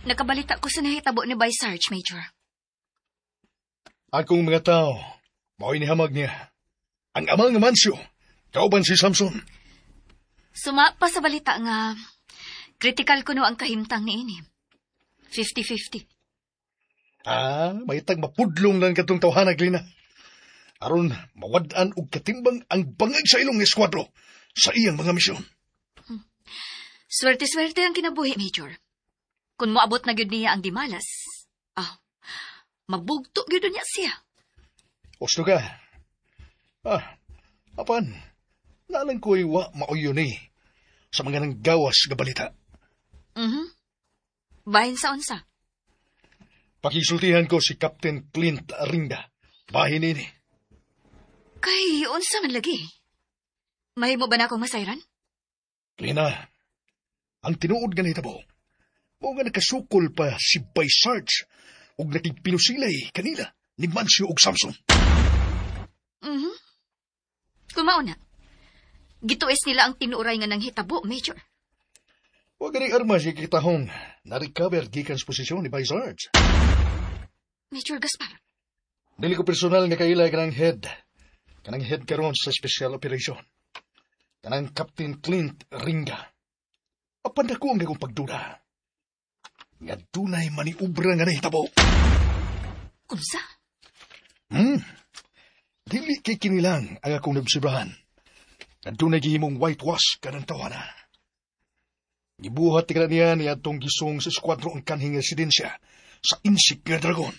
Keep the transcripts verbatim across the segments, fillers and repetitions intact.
Nakabalita ko sa nahitabo ni Vice Sarge, Major. Akong mga tao, mao'y nihamag niya. Ang amang Mancio, kauban si Samson. Suma pa sa balita nga, critical kuno ang kahimtang ni ini. fifty-fifty. Ah, may tag mapudlong lang katong tawhanag, Lina. Aron, mawadaan og katimbang ang bangag sa ilong eskwadro sa iyang mga misyon. Hmm. Swerte-swerte ang kinabuhi, Major. Kung moabot na gyud niya ang dimalas, ah, magbugto gyud niya siya. Gusto ka? Ah, apan, nalang ko'y wa mauyon eh, sa mga nang gawas nga balita. Mhm. Bahin sa unsa? Pakisultihan ko si Captain Clint Ringa. Bahin ini. Kay, unsa man lagi? Mahimo ba na akong masayran? Lina, ang tinuod nga nahitabo, mo nga nakasukol pa si Vice Sarge ug nakigpinusilay kanila ni Mancio ug Samson. Mhm. Kumao na. Gituis nila ang tinuray nga nang hitabo, Major. Huwag ganing armas yung kitahong na-recover gikan sa posisyon ni Vice Sarge. Major Gaspar. Dili ko personal nga kailay kanang head. Kanang head karon sa special operation. Kanang Captain Clint Ringa. Apan dako ang akong pagduda. Nga dunay maniubra nga nahitabo. Unsa? Hmm. Dili kay kinilang ang akong nabsibrahan. Nga dunay gihimong whitewash kanang tawana. Gibuhat tika niya niya itong gisong sa skwadro ang kanhing residensya sa insik nga dragon.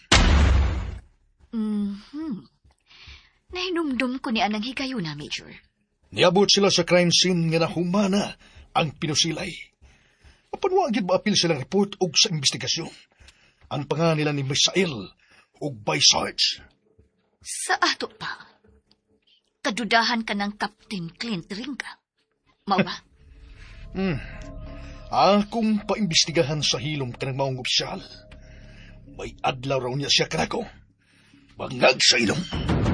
Mhm. Nahinumdum ko ni anang higayuna, Major. Niabot sila sa crime scene nga nahumana ang pinusilay. Apan wa gid maapil silang report og sa investigasyon. Ang pangalan nila ni Misael ug Vice Sarge. Sa ato pa, kadudahan ka ng Captain Clint Ringa. Mao ba? Hmm. Akong paimbestigahan sa hilom kanang maong opisyal. May adlaw raw niya siya kanako. Bangag sa ilong.